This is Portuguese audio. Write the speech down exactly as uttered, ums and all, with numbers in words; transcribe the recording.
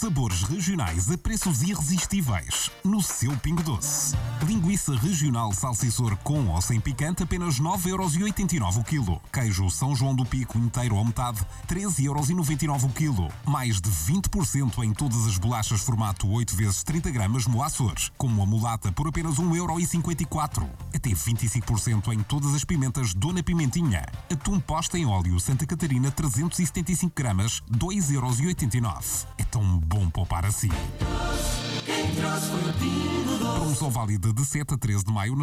Sabores regionais a preços irresistíveis. No seu Pingo Doce. Linguiça regional salsichor com ou sem picante, apenas nove euros e oitenta e nove o quilo. Queijo São João do Pico inteiro ou metade, treze euros e noventa e nove o quilo. Mais de vinte por cento em todas as bolachas formato oito vezes trinta gramas no Açores, como a mulata por apenas um euro e cinquenta e quatro. Até vinte e cinco por cento em todas as pimentas Dona Pimentinha. Atum posta em óleo Santa Catarina trezentos e setenta e cinco gramas, dois euros e oitenta e nove. É tão bom poupar assim. Promoção válida de sete a treze de maio.